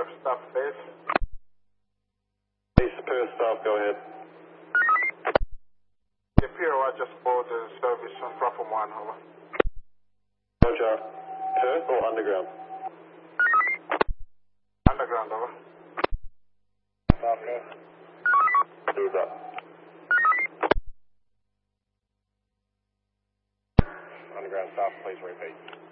Perth staff, please. East Perth staff, go ahead. The POI just boarded service on platform 1, over. Roger. Perth or underground? Underground, over. Staff, Perth. Who's up? Underground staff, please repeat.